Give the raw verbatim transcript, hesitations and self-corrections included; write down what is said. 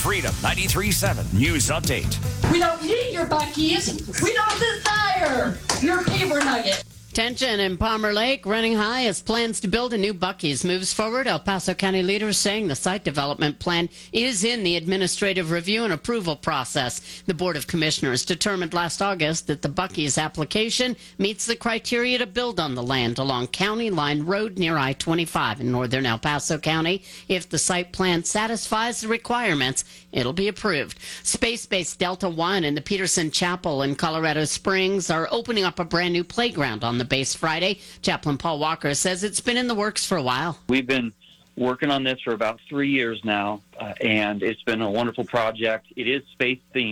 Freedom ninety-three point seven News Update. We don't need your Buc-ee's. We don't desire your paper nugget. Tension in Palmer Lake running high as plans to build a new Buc-ee's moves forward. El Paso County leaders saying the site development plan is in the administrative review and approval process. The Board of Commissioners determined last August that the Buc-ee's application meets the criteria to build on the land along County Line Road near I twenty-five in northern El Paso County. If the site plan satisfies the requirements, it'll be approved. Space-based Delta One and the Peterson Chapel in Colorado Springs are opening up a brand new playground on the base Friday. Chaplain Paul Walker says it's been in the works for a while. We've been working on this for about three years now, uh, and it's been a wonderful project. It is space themed.